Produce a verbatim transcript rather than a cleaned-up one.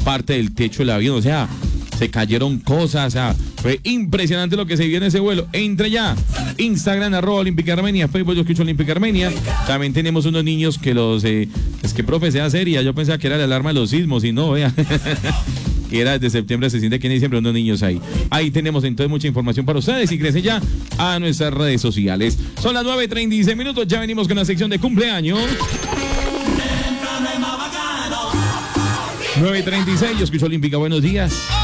parte del techo del avión, o sea, se cayeron cosas, o sea, fue impresionante lo que se vio en ese vuelo. Entre ya, Instagram, arroba Olímpica Armenia, Facebook, yo escucho Olímpica Armenia. También tenemos unos niños que los, eh, es que profe, sea seria, yo pensaba que era la alarma de los sismos y no, vea. Que era desde septiembre, se siente que en diciembre unos niños ahí. Ahí tenemos entonces mucha información para ustedes, ingresen ya a nuestras redes sociales. Son las nueve treinta y seis minutos, ya venimos con la sección de cumpleaños. nueve treinta y seis, yo escucho Olímpica, buenos días.